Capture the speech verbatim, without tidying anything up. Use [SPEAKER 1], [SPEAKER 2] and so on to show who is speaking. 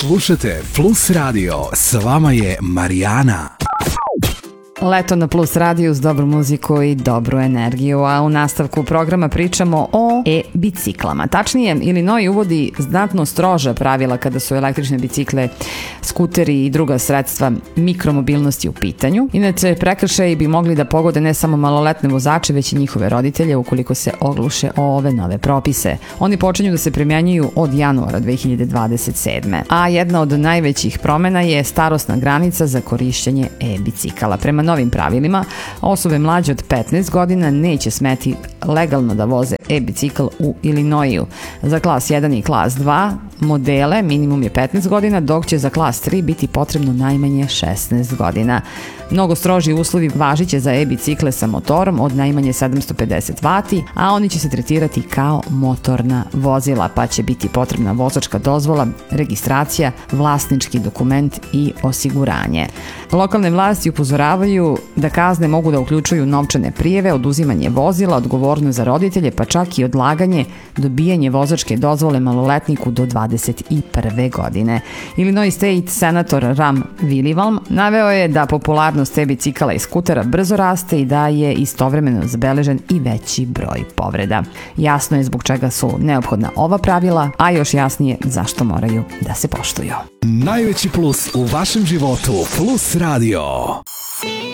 [SPEAKER 1] Slušate Plus Radio, s vama je Marijana.
[SPEAKER 2] Leto na Plus radiju s dobru muziku i dobru energiju, a u nastavku programa pričamo o e-biciklama. Tačnije, Illinois uvodi znatno stroža pravila kada su električne bicikle, skuteri i druga sredstva mikromobilnosti u pitanju. Inače, prekršaji bi mogli da pogode ne samo maloletne vozače, već i njihove roditelje ukoliko se ogluše o ove nove propise. Oni počinju da se primjenjuju od januara dve hiljade dvadeset sedme. A jedna od najvećih promena je starosna granica za korišćenje e-bicikala. Prema novim pravilima, osobe mlađe od petnaest godina neće smeti legalno da voze e-bicikl u Illinoisu. Za klas jedan i klas dva modele minimum je petnaest godina, dok će za klas tri biti potrebno najmanje šesnaest godina. Mnogo stroži uslovi važiće za e-bicikle sa motorom od najmanje sedamsto pedeset vati, a oni će se tretirati kao motorna vozila, pa će biti potrebna vozačka dozvola, registracija, vlasnički dokument i osiguranje. Lokalne vlasti upozoravaju da kazne mogu da uključuju novčane prijeve, oduzimanje vozila, odgovornost za roditelje, pa čak i odlaganje dobijanje vozačke dozvole maloletniku do dvadeset prve godine. Illinois State senator Ram Vilivalm naveo je da popularnost e-bicikala i skutera brzo raste i da je istovremeno zabeležen i veći broj povreda. Jasno je zbog čega su neophodna ova pravila, a još jasnije zašto moraju da se poštuju.
[SPEAKER 1] Najveći plus u vašem životu, Plus Radio.